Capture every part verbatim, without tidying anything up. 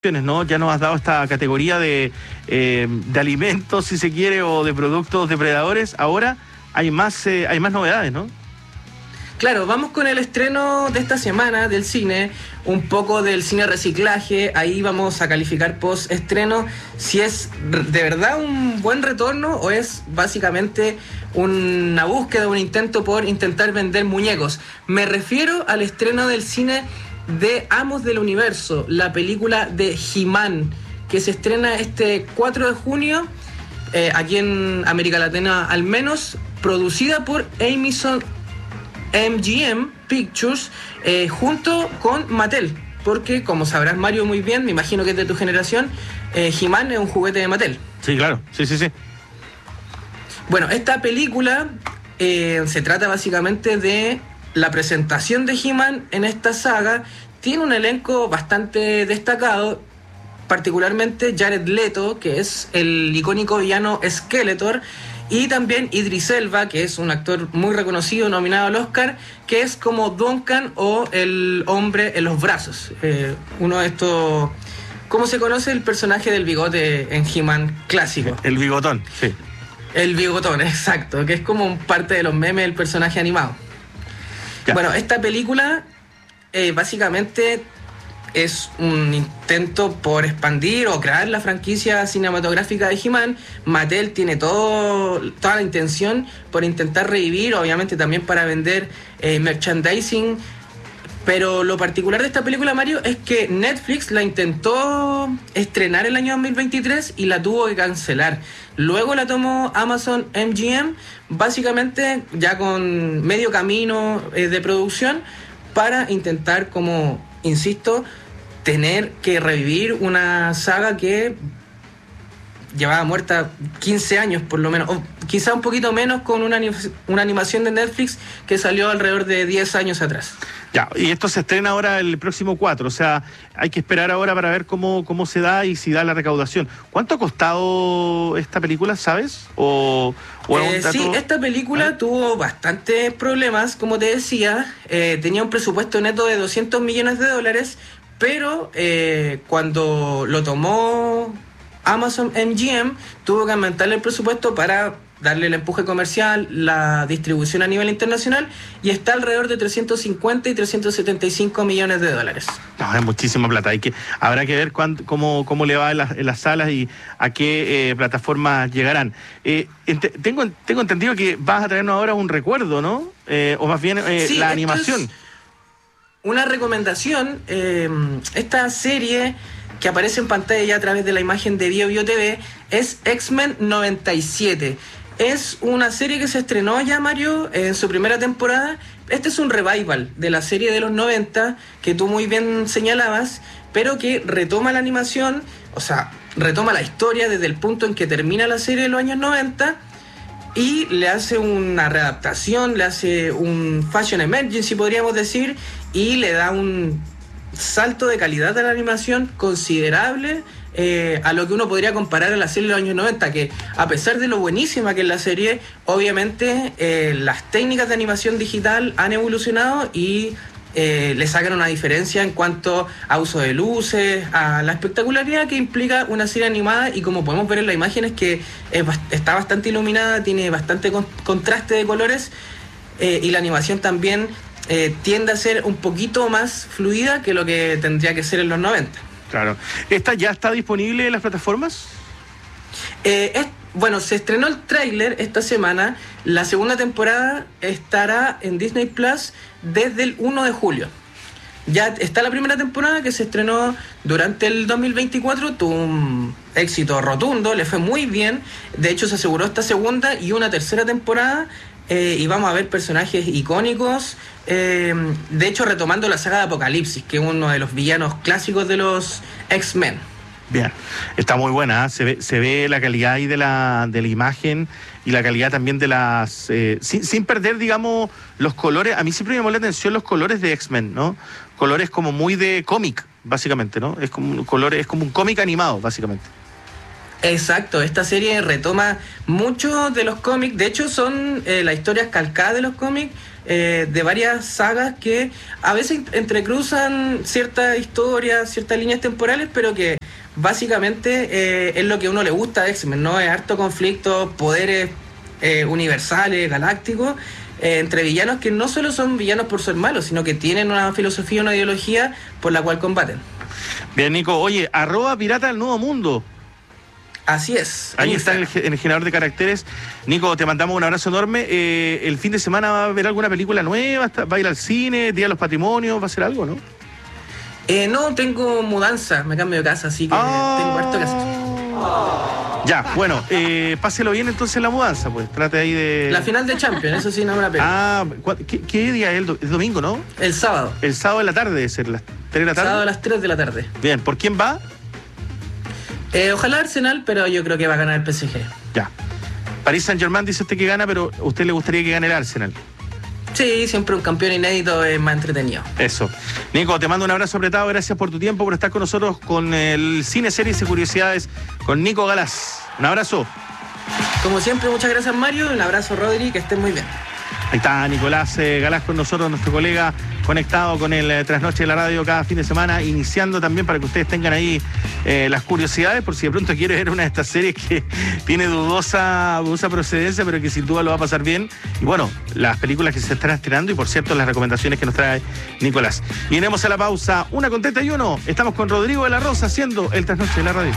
¿no? Ya nos has dado esta categoría de, eh, de alimentos, si se quiere, o de productos depredadores. Ahora hay más, eh, hay más novedades, ¿no? Claro, vamos con el estreno de esta semana del cine, un poco del cine reciclaje. Ahí vamos a calificar post estreno si es de verdad un buen retorno o es básicamente una búsqueda, un intento por intentar vender muñecos. Me refiero al estreno del cine de Amos del Universo, la película de He-Man, que se estrena este cuatro de junio, eh, aquí en América Latina al menos, producida por Amazon M G M Pictures, eh, junto con Mattel, porque como sabrás, Mario, muy bien, me imagino que es de tu generación, eh, He-Man es un juguete de Mattel. Sí, claro, sí, sí, sí. Bueno, esta película eh, se trata básicamente de la presentación de He-Man en esta saga. Tiene un elenco bastante destacado, particularmente Jared Leto, que es el icónico villano Skeletor, y también Idris Elba, que es un actor muy reconocido, nominado al Oscar, que es como Duncan o el hombre en los brazos. Eh, uno de estos... ¿Cómo se conoce el personaje del bigote en He-Man clásico? El bigotón, sí. El bigotón, exacto, que es como parte de los memes del personaje animado. Ya. Bueno, esta película eh, básicamente es un intento por expandir o crear la franquicia cinematográfica de He-Man. Mattel tiene todo, toda la intención por intentar revivir, obviamente también para vender eh, merchandising. Pero lo particular de esta película, Mario, es que Netflix la intentó estrenar el año dos mil veintitrés y la tuvo que cancelar. Luego la tomó Amazon M G M, básicamente ya con medio camino eh, de producción, para intentar, como insisto, tener que revivir una saga que llevaba muerta quince años por lo menos, o quizá un poquito menos con una, una animación de Netflix que salió alrededor de diez años atrás. Ya, y esto se estrena ahora el próximo cuatro, o sea, hay que esperar ahora para ver cómo, cómo se da y si da la recaudación. ¿Cuánto ha costado esta película, sabes? ¿O, o eh, dato... Sí, esta película ¿Ah? tuvo bastantes problemas, como te decía, eh, tenía un presupuesto neto de doscientos millones de dólares, pero eh, cuando lo tomó Amazon M G M, tuvo que aumentarle el presupuesto para darle el empuje comercial, la distribución a nivel internacional, y está alrededor de trescientos cincuenta y trescientos setenta y cinco millones de dólares. No, es muchísima plata. Hay que, habrá que ver cuánto, cómo, cómo le va en las, en las salas y a qué eh, plataformas llegarán. Eh, ent- tengo, tengo entendido que vas a traernos ahora un recuerdo, ¿no? Eh, o más bien eh, sí, la animación. Una recomendación, eh, esta serie que aparece en pantalla ya a través de la imagen de Bio Bio T V es X-Men noventa y siete. Es una serie que se estrenó ya, Mario, en su primera temporada. Este es un revival de la serie de los noventa, que tú muy bien señalabas, pero que retoma la animación, o sea, retoma la historia desde el punto en que termina la serie de los años noventa y le hace una readaptación, le hace un fashion emergency, podríamos decir, y le da un salto de calidad a la animación considerable, eh, a lo que uno podría comparar a la serie de los años noventa, que a pesar de lo buenísima que es la serie, obviamente eh, las técnicas de animación digital han evolucionado y eh, le sacan una diferencia en cuanto a uso de luces, a la espectacularidad que implica una serie animada, y como podemos ver en las imágenes que es, está bastante iluminada, tiene bastante con, contraste de colores, eh, y la animación también Eh, tiende a ser un poquito más fluida que lo que tendría que ser en los noventa. Claro. ¿Esta ya está disponible en las plataformas? Eh, es, bueno, se estrenó el tráiler esta semana. La segunda temporada estará en Disney Plus desde el uno de julio. Ya está la primera temporada, que se estrenó durante el dos mil veinticuatro, tuvo un éxito rotundo, le fue muy bien. De hecho, se aseguró esta segunda y una tercera temporada. Eh, y vamos a ver personajes icónicos, eh, de hecho retomando la saga de Apocalipsis, que es uno de los villanos clásicos de los X-Men. Bien, está muy buena, ¿eh? se ve, se ve la calidad ahí de la, de la imagen y la calidad también de las... Eh, sin, sin perder, digamos, los colores. A mí siempre me llamó la atención los colores de X-Men, ¿no? Colores como muy de cómic, básicamente, ¿no? Es como un color, es como un cómic animado, básicamente. Exacto, esta serie retoma mucho de los cómics, de hecho son eh, las historias calcadas de los cómics, eh, de varias sagas que a veces entrecruzan ciertas historias, ciertas líneas temporales, pero que básicamente eh, es lo que a uno le gusta de X-Men, ¿no? Es harto conflicto, poderes eh, universales, galácticos, eh, entre villanos que no solo son villanos por ser malos, sino que tienen una filosofía, una ideología por la cual combaten. Bien, Nico. Oye, arroba pirata del nuevo mundo. Así es. Ahí está en el, en el generador de caracteres. Nico, te mandamos un abrazo enorme. Eh, ¿El fin de semana va a haber alguna película nueva? ¿Va a ir al cine? ¿Día de los Patrimonios? ¿Va a ser algo, no? Eh, no, tengo mudanza. Me cambio de casa, así que oh. tengo harto que hacer. Oh. Ya, bueno, eh, páselo bien entonces en la mudanza, pues. Trate ahí de... La final de Champions, eso sí no me la pego. Ah, ¿qué, qué día es el, do, el domingo, no? El sábado. El sábado de la tarde debe ser, las tres de la tarde. Sábado a las tres de la tarde. Bien, ¿por quién va? Eh, ojalá Arsenal, pero yo creo que va a ganar el P S G. Ya. Paris Saint-Germain dice usted que gana, pero a usted le gustaría que gane el Arsenal. Sí, siempre un campeón inédito es más entretenido. Eso. Nico, te mando un abrazo apretado. Gracias por tu tiempo, por estar con nosotros con el Cine, Series y Curiosidades con Nico Galás. Un abrazo. Como siempre, muchas gracias, Mario. Un abrazo, Rodri, que estén muy bien. Ahí está Nicolás eh, Galás con nosotros, nuestro colega conectado con el eh, Trasnoche de la Radio cada fin de semana, iniciando también para que ustedes tengan ahí eh, las curiosidades, por si de pronto quiere ver una de estas series que tiene dudosa, dudosa procedencia, pero que sin duda lo va a pasar bien. Y bueno, las películas que se están estrenando y por cierto las recomendaciones que nos trae Nicolás. Vienemos a la pausa, una con treinta y uno. Estamos con Rodrigo de la Rosa haciendo el Trasnoche de la Radio.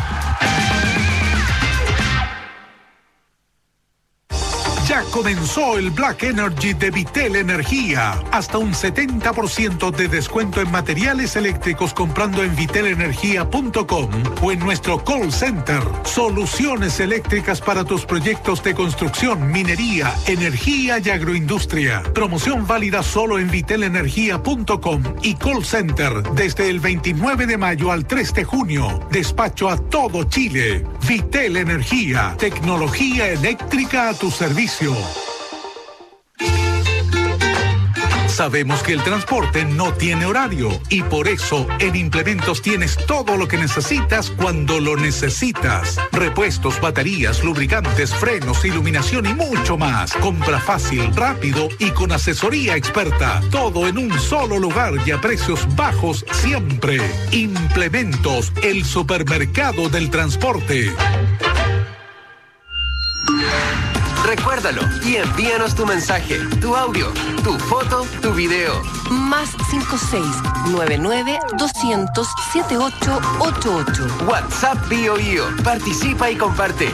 Ya comenzó el Black Energy de Vitel Energía. Hasta un setenta por ciento de descuento en materiales eléctricos comprando en vitel energía punto com o en nuestro call center. Soluciones eléctricas para tus proyectos de construcción, minería, energía y agroindustria. Promoción válida solo en vitel energía punto com y call center desde el veintinueve de mayo al tres de junio. Despacho a todo Chile. Vitel Energía. Tecnología eléctrica a tu servicio. Sabemos que el transporte no tiene horario y por eso en Implementos tienes todo lo que necesitas cuando lo necesitas. Repuestos, baterías, lubricantes, frenos, iluminación y mucho más. Compra fácil, rápido y con asesoría experta. Todo en un solo lugar y a precios bajos siempre. Implementos, el supermercado del transporte. Recuérdalo y envíanos tu mensaje, tu audio, tu foto, tu video. Más cinco seis nueve nueve doscientos setenta y ocho ochenta y ocho. WhatsApp Bio Bio. Participa y comparte.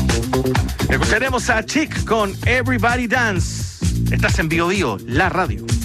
Escucharemos a Chick con Everybody Dance. Estás en Bio Bio, la radio.